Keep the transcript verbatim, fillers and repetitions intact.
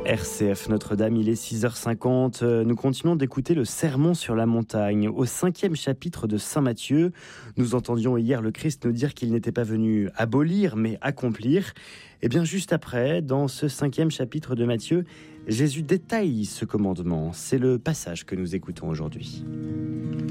R C F Notre-Dame, il est six heures cinquante. Nous continuons d'écouter le Sermon sur la montagne. Au cinquième chapitre de Saint Matthieu, nous entendions hier le Christ nous dire qu'il n'était pas venu abolir, mais accomplir. Et bien juste après, dans ce cinquième chapitre de Matthieu, Jésus détaille ce commandement. C'est le passage que nous écoutons aujourd'hui.